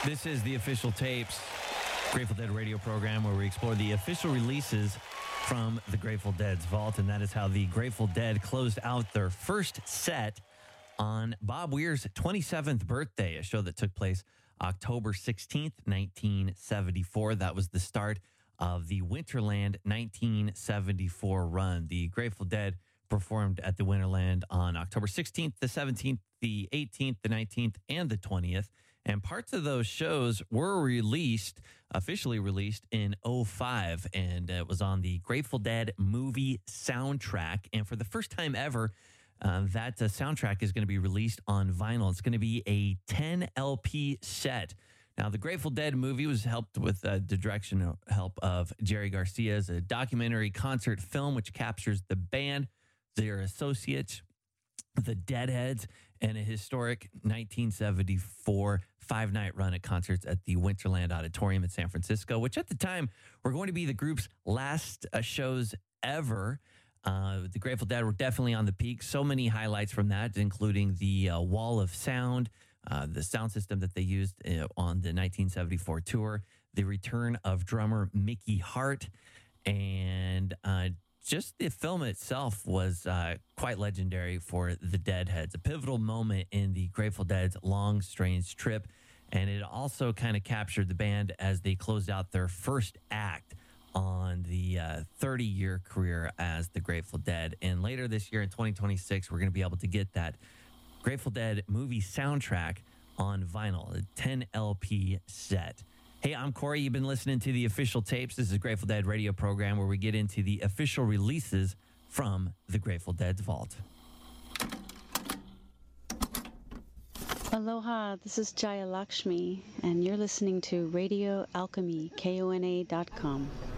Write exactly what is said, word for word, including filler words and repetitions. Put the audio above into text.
This is the Official Tapes, Grateful Dead radio program where we explore the official releases from the Grateful Dead's vault, and that is how the Grateful Dead closed out their first set on Bob Weir's twenty-seventh birthday, a show that took place October sixteenth, nineteen seventy-four. That was the start of the Winterland nineteen seventy-four run. The Grateful Dead performed at the Winterland on October sixteenth, the seventeenth, the eighteenth, the nineteenth, and the twentieth. And parts of those shows were released, officially released in oh five, and it was on the Grateful Dead movie soundtrack. And for the first time ever, uh, that uh, soundtrack is going to be released on vinyl. It's going to be a ten L P set. Now, the Grateful Dead movie was helped with uh, the direction help of Jerry Garcia's a documentary concert film, which captures the band, their associates, the Deadheads, and a historic nineteen seventy-four five-night run at concerts at the Winterland Auditorium in San Francisco, which at the time were going to be the group's last uh, shows ever. Uh, the Grateful Dead were definitely on the peak. So many highlights from that, including the uh, Wall of Sound, uh, the sound system that they used uh, on the nineteen seventy-four tour, the return of drummer Mickey Hart, and uh, just the film itself was uh, quite legendary for the Deadheads, a pivotal moment in the Grateful Dead's long, strange trip. And it also kind of captured the band as they closed out their first act on the uh, thirty-year career as the Grateful Dead. And later this year in twenty twenty-six, we're going to be able to get that Grateful Dead movie soundtrack on vinyl, a ten L P set. Hey, I'm Corey. You've been listening to the Official Tapes. This is a Grateful Dead radio program where we get into the official releases from the Grateful Dead's vault. Aloha, this is Jaya Lakshmi, and you're listening to Radio Alchemy, K O N A dot com.